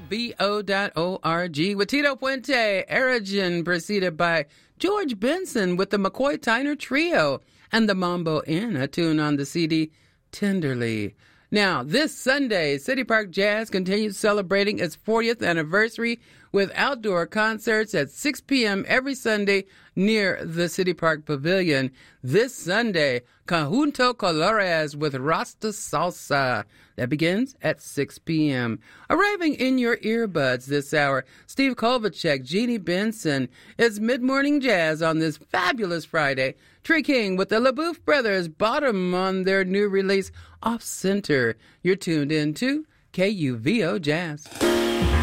KUVO.org with Tito Puente, Erigen, preceded by George Benson with the McCoy Tyner Trio and the Mambo Inn, a tune on the CD Tenderly. Now, this Sunday, City Park Jazz continues celebrating its 40th anniversary with outdoor concerts at 6 p.m. every Sunday near the City Park Pavilion. This Sunday, Conjunto Colores with Rasta Salsa. That begins at 6 p.m. Arriving in your earbuds this hour, Steve Kovacic, Jeannie Benson. It's Mid-Morning Jazz on this fabulous Friday. Tree King with the LaBeouf Brothers, Bottom on their new release, Off Center. You're tuned in to KUVO Jazz.